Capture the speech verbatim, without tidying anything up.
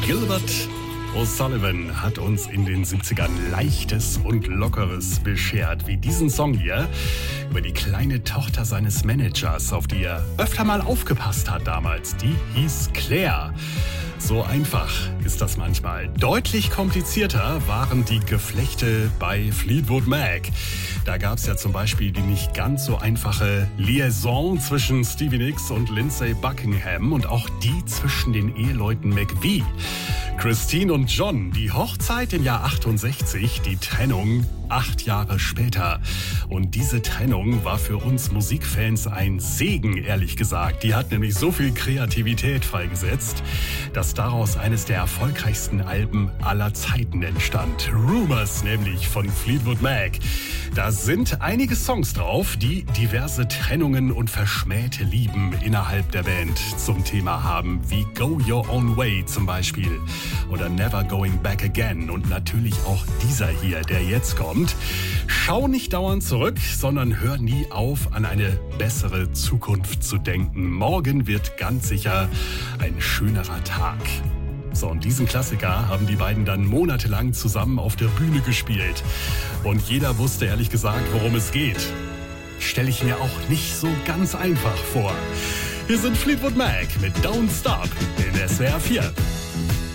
Gilbert O'Sullivan hat uns in den siebzigern Leichtes und Lockeres beschert, wie diesen Song hier über die kleine Tochter seines Managers, auf die er öfter mal aufgepasst hat damals. Die hieß Claire. So einfach ist das manchmal. Deutlich komplizierter waren die Geflechte bei Fleetwood Mac. Da gab es ja zum Beispiel die nicht ganz so einfache Liaison zwischen Stevie Nicks und Lindsey Buckingham und auch die zwischen den Eheleuten McVie. Christine und John, die Hochzeit im Jahr achtundsechzig, die Trennung acht Jahre später. Und diese Trennung war für uns Musikfans ein Segen, ehrlich gesagt. Die hat nämlich so viel Kreativität freigesetzt, dass daraus eines der erfolgreichsten Alben aller Zeiten entstand. Rumours nämlich von Fleetwood Mac. Da sind einige Songs drauf, die diverse Trennungen und verschmähte Lieben innerhalb der Band zum Thema haben, wie Go Your Own Way zum Beispiel oder Never Going Back Again und natürlich auch dieser hier, der jetzt kommt. Schau nicht dauernd zurück, sondern hör nie auf, an eine bessere Zukunft zu denken. Morgen wird ganz sicher ein schönerer Tag. So, und diesen Klassiker haben die beiden dann monatelang zusammen auf der Bühne gespielt. Und jeder wusste ehrlich gesagt, worum es geht. Stelle ich mir auch nicht so ganz einfach vor. Hier sind Fleetwood Mac mit Don't Stop in S W R vier.